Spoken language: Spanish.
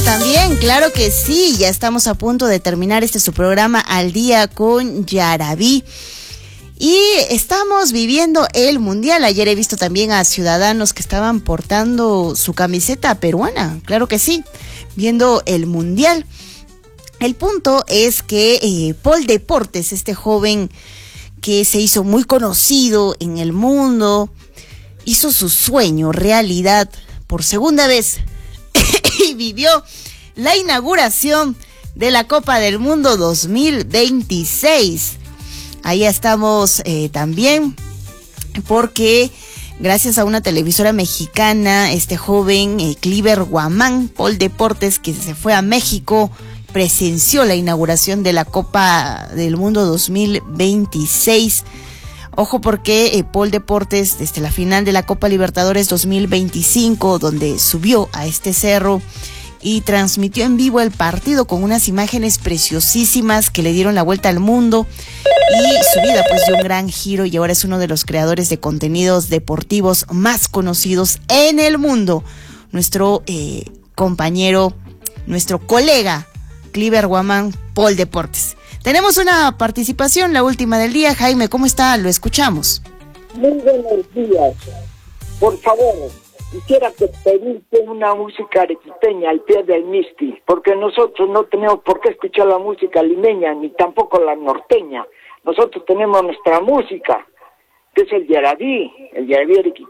también, claro que sí, ya estamos a punto de terminar su programa Al Día con Yaraví. Y estamos viviendo el Mundial. Ayer he visto también a ciudadanos que estaban portando su camiseta peruana, claro que sí, viendo el Mundial. El punto es que Paul Deportes, este joven que se hizo muy conocido en el mundo, hizo su sueño realidad por segunda vez y vivió la inauguración de la Copa del Mundo 2026. Ahí estamos también porque gracias a una televisora mexicana, este joven Cliver Guamán, Paul Deportes, que se fue a México, presenció la inauguración de la Copa del Mundo 2026. Ojo porque Paul Deportes, desde la final de la Copa Libertadores 2025, donde subió a este cerro y transmitió en vivo el partido con unas imágenes preciosísimas que le dieron la vuelta al mundo, y su vida pues dio un gran giro y ahora es uno de los creadores de contenidos deportivos más conocidos en el mundo. Nuestro compañero, nuestro colega Cliver Guamán, Paul Deportes. Tenemos una participación, la última del día. Jaime, ¿cómo está? Lo escuchamos. Muy buenos días. Por favor, quisiera pedirte una música arequipeña al pie del Misti, porque nosotros no tenemos por qué escuchar la música limeña, ni tampoco la norteña. Nosotros tenemos nuestra música, que es el Yaraví arequipeño.